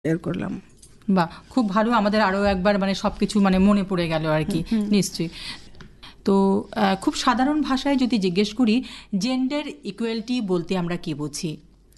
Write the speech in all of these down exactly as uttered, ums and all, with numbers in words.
Share করলাম। বাহ, খুব ভালো। আমাদের আরো একবার মানে সবকিছু মানে মনে পড়ে গেল আর কি। নিশ্চয়ই। তো আহ, খুব সাধারণ ভাষায় যদি জিজ্ঞেস করি, জেন্ডার ইকুয়ালিটি বলতে আমরা কি বুঝি?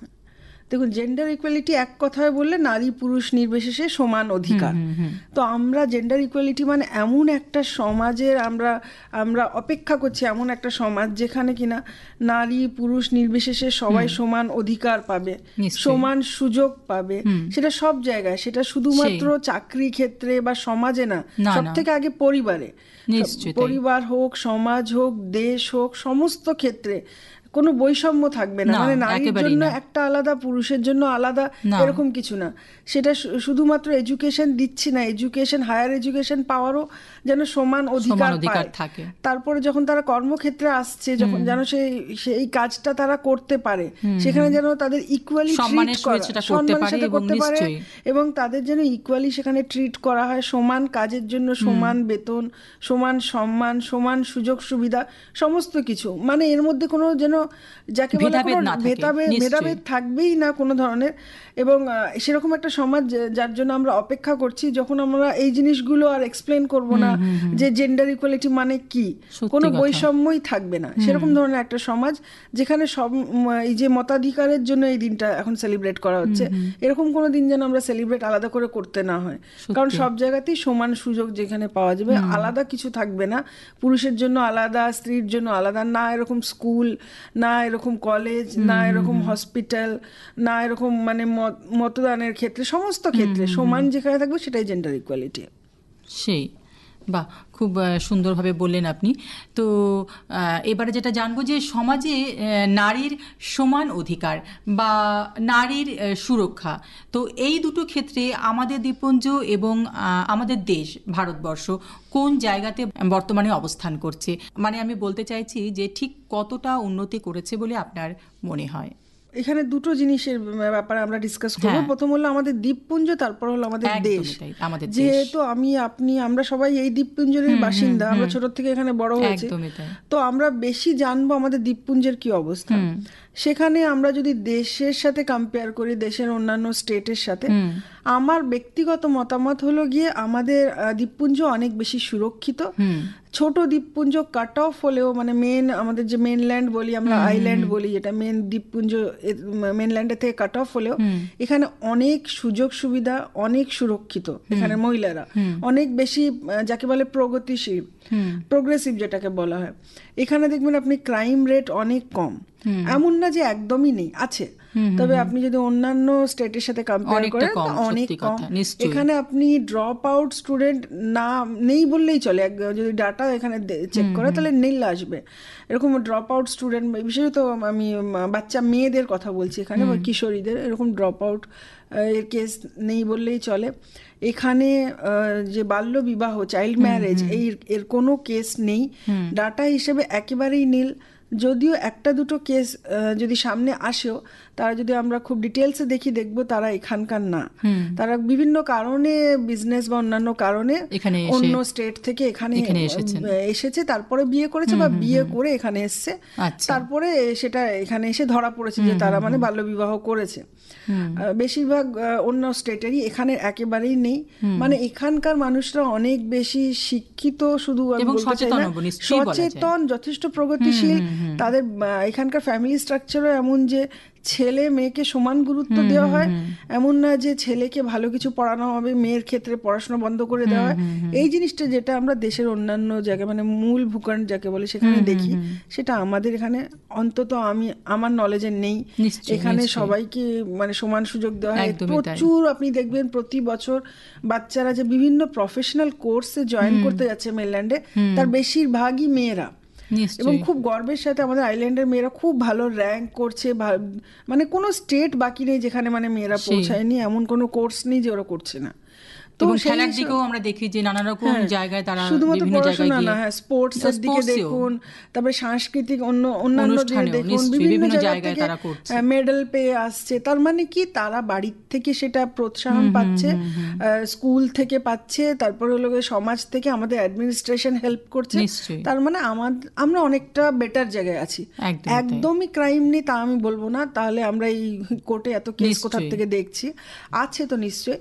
দেখুন, জেন্ডার ইকুয়ালিটি এক কথায় বললে নারী পুরুষ নির্বিশেষে সমান অধিকার। তো আমরা জেন্ডার ইকুয়ালিটি মানে এমন একটা সমাজের আমরা আমরা অপেক্ষা করছি, এমন একটা সমাজ যেখানে কিনা নারী পুরুষ নির্বিশেষে সবাই সমান অধিকার পাবে, নিশ্চয়ই। সমান সুযোগ পাবে। সেটা সব জায়গায়, সেটা শুধুমাত্র সেই। চাকরি ক্ষেত্রে বা সমাজে না, না, সব না। থেকে আগে পরিবারে। নিশ্চয়ই তাই। পরিবার হোক, সমাজ হোক, দেশ হোক, সমস্ত ক্ষেত্রে কোনো বৈষম্য থাকবে না। না, মানে নারীর একেবারেই জন্য না। একটা আলাদা, পুরুষের জন্য আলাদা, না। এরকম কিছু না। সেটা শু- শুধুমাত্র এডুকেশন দিচ্ছি না, এডুকেশন হায়ার এডুকেশন পাওয়ারও যেন সমান অধিকার সমান অধিকার পায়। থাকে। তারপরে যখন তারা কর্মক্ষেত্রে আসছে, যখন যেন সেই সেই কাজটা তারা করতে পারে, সেখানে যেন তাদের ইকুয়ালি সম্মানের ট্রিট সহিত করা, সেটা করতে সম্মানের পারে সাথে এবং করতে পারে, নিশ্চয়ই। এবং তাদের যেন ইকুয়ালি সেখানে ট্রিট করা হয়। সমান কাজের জন্য সমান বেতন, সমান সম্মান, সমান সুযোগ সুবিধা, সমস্ত কিছু। মানে এর মধ্যে কোনো যেন যাকে বলে ভেদাভেদ কোনো না থাকে। ভেদাভেদ নিশ্চয়ই। ভেদাভেদ থাকবেই না কোনো ধরনের। এবং আহ, সেরকম একটা সমাজ যে- যার জন্য আমরা অপেক্ষা করছি, যখন আমরা এই জিনিসগুলো আর এক্সপ্লেন করব না যে জেন্ডার ইকুয়ালিটি মানে কি, সত্যি কোনো কথা। বৈষম্যই থাকবে না, সেরকম ধরনের একটা সমাজ যেখানে সব উম, এই যে মতাধিকারের জন্য এই দিনটা এখন সেলিব্রেট করা হচ্ছে, এরকম কোনো দিন যেন আমরা সেলিব্রেট আলাদা করে করতে না হয়। কারণ সত্যি। সব জায়গাতেই সমান সুযোগ যেখানে পাওয়া যাবে, আলাদা কিছু থাকবে না, পুরুষের জন্য আলাদা, স্ত্রীর জন্য আলাদা, না এরকম স্কুল, না এরকম কলেজ, না এরকম হসপিটাল, না এরকম মানে মত- মতদানের ক্ষেত্রে, সমস্ত ক্ষেত্রে সমান যেখানে থাকবে সেটাই জেন্ডার ইকুয়ালিটি। সেই। বাহ, খুব আহ, সুন্দরভাবে বললেন আপনি। তো আহ, এবারে যেটা জানবো যে সমাজে আহ, নারীর সমান অধিকার বা নারীর আহ, সুরক্ষা, তো এই দুটো ক্ষেত্রে আমাদের দ্বীপপুঞ্জ এবং আহ, আমাদের দেশ ভারতবর্ষ কোন জায়গাতে বর্তমানে অবস্থান করছে? মানে আমি বলতে চাইছি যে ঠিক কতটা উন্নতি করেছে বলে আপনার মনে হয়? এখানে দুটো জিনিসের ব্যাপারে আমরা ডিসকাস করবো। হ্যাঁ। প্রথম হলো আমাদের দ্বীপপুঞ্জ, তারপর হলো আমাদের দেশ। একদমই তাই, আমাদের দেশ। যেহেতু আমি আপনি আমরা সবাই এই দ্বীপপুঞ্জেরই বাসিন্দা, আমরা ছোট থেকে এখানে বড় হয়েছি, একদমই তাই। তো আমরা বেশি জানবো আমাদের দ্বীপপুঞ্জের কি অবস্থা। সেখানে আমরা যদি দেশের সাথে কম্পেয়ার করি, দেশের অন্যান্য স্টেটের সাথে, আমার ব্যক্তিগত মতামত হলো গিয়ে আমাদের আহ, দ্বীপপুঞ্জ অনেক বেশি সুরক্ষিত। ছোট দ্বীপপুঞ্জ কাট অফ হলেও, মানে মেন আমাদের যে মেনল্যান্ড বলি আমরা, আইল্যান্ড বলি, যেটা মেন দ্বীপপুঞ্জ মেনল্যান্ডের থেকে কাট অফ হলেও এখানে অনেক সুযোগ সুবিধা, অনেক সুরক্ষিত। এখানে মহিলারা অনেক বেশি আহ, যাকে বলে প্রগতিশীল, প্রোগ্রেসিভ যেটাকে বলা হয়। এখানে দেখবেন আপনি ক্রাইম রেট অনেক কম, এমন না যে একদমই নেই, আছে, তবে আপনি যদি অন্যান্য স্টেটের সাথে কম্পেয়ার অনেকটা করেন কম, তো অনেক সত্যি কম। কথা, নিশ্চয়ই। এখানে আপনি ড্রপ আউট স্টুডেন্ট না নেই বললেই চলে, এক- যদি ডাটা এখানে চেক করে তাহলে নীল আসবে। এরকম ড্রপ আউট স্টুডেন্ট, বিশেষত আমি উম, বাচ্চা মেয়েদের কথা বলছি এখানে, বা কিশোরীদের, এরকম ড্রপ আউট এর কেস নেই বললেই চলে। এখানে আহ, যে বাল্য বিবাহ, চাইল্ড ম্যারেজ, এই এর কোনো কেস নেই, ডাটা হিসেবে একেবারেই নীল। যদিও একটা দুটো কেস যদি সামনে আসেও, তারা যদি আমরা খুব ডিটেলসে দেখি, দেখবো তারা এখানকার না, তারা বিভিন্ন কারণে, বিজনেস বা অন্যান্য কারণে এখানে এসে- অন্য স্টেট থেকে এখানে এখানে এসেছেন। আহ, এসেছে, তারপরে বিয়ে করেছে বা বিয়ে করে এখানে এসছে, আচ্ছা। তারপরে সেটা এখানে এসে ধরা পড়েছে যে তারা মানে বাল্যবিবাহ করেছে। আহ, বেশিরভাগ আহ, অন্য স্টেটেরই, এখানে একেবারেই নেই। মানে এখানকার মানুষরা অনেক বেশি শিক্ষিত, শুধু আমি এবং বলতে চাই না, সচেতনও নিশ্চয়ই বলা যায়। সচেতন, যথেষ্ট প্রগতিশীল। তাদের আহ, এখানকার ফ্যামিলি স্ট্রাকচারও এমন যে ছেলে মেয়েকে সমান গুরুত্ব দেওয়া হয়, এমন না যে ছেলেকে ভালো কিছু পড়ানো হবে, মেয়ের ক্ষেত্রে পড়াশোনা বন্ধ করে দেওয়া হয়। এই জিনিসটা যেটা আমরা দেশের অন্যান্য জায়গায়, মানে মূল ভূখণ্ড যাকে বলে, সেখানে দেখি, সেটা আমাদের এখানে অন্তত আমি আমার নলেজে নেই। নিশ্চয়ই, এখানে নিশ্চয়ই। সবাইকে মানে সমান সুযোগ দেওয়া হয়। একদমই তাই। প্রচুর আপনি দেখবেন প্রতি বছর বাচ্চারা যে বিভিন্ন প্রফেশনাল কোর্সে জয়েন করতে যাচ্ছে মেনল্যান্ডে, তার বেশিরভাগই মেয়েরা। এবং নিশ্চয়ই। খুব গর্বের সাথে আমাদের আইল্যান্ডের মেয়েরা খুব ভালো র্যাঙ্ক করছে, ভা- মানে কোনো স্টেট বাকি নেই যেখানে মানে মেয়েরা সেই। পৌঁছায়নি, এমন কোনো কোর্স নেই যে ওরা করছে না। তো এবং সেই খেলার হিসেবে- দিকেও আমরা দেখি যে নানা রকম হ্যাঁ, জায়গায় তারা শুধুমাত্র বিভিন্ন জায়গায় পড়াশোনা গিয়ে না, হ্যাঁ, স্পোর্টস এর দিকে স্পোর্টসেও, দেখুন, তারপরে সাংস্কৃতিক অন্য অন্যান্য দিকে অনুষ্ঠানেও দেখুন, নিশ্চয়ই বিভিন্ন বিভিন্ন জায়গা জায়গায় থেকে তারা করছে। মেডেল পেয়ে আসছে। তার মানে কি, তারা বাড়ির থেকে সেটা প্রোৎসাহন পাচ্ছে, স্কুল থেকে পাচ্ছে, তারপরে হলো গিয়ে সমাজ থেকে, আমাদের অ্যাডমিনিস্ট্রেশন হেল্প করছে। নিশ্চয়ই। তার মানে আমাদের, আমরা অনেকটা বেটার জায়গায় আছি। একদমই তাই। একদমই ক্রাইম নেই তা আমি বলবো না, তাহলে আমরা এই কোর্টে এত কেস কোথা নিশ্চয়ই। থেকে দেখছি, আছে তো নিশ্চয়ই।